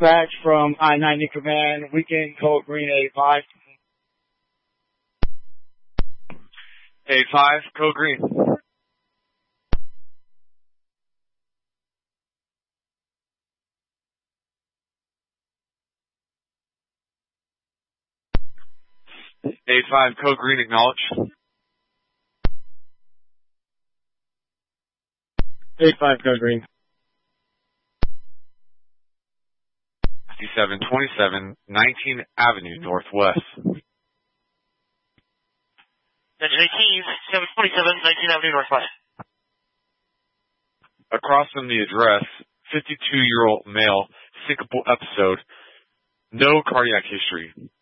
dispatch from I-90 Command, weekend code green 85. 85, code green. A5, code green, acknowledge. 85, code green. 5727, 19 Avenue Northwest. Engine 18, 727, 19 Avenue Northwest. Across from the address, 52-year-old male, syncopal episode, no cardiac history.